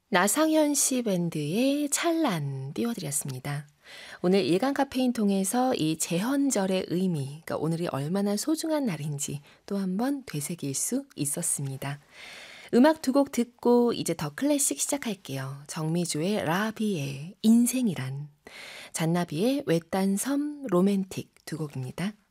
나상현 씨 밴드의 찰란 띄워드렸습니다. 오늘 일간 카페인 통해서 이 제헌절의 의미, 그러니까 오늘이 얼마나 소중한 날인지 또 한번 되새길 수 있었습니다. 음악 두 곡 듣고 이제 더 클래식 시작할게요. 정미주의 라비의 인생이란, 잔나비의 외딴 섬 로맨틱 두 곡입니다.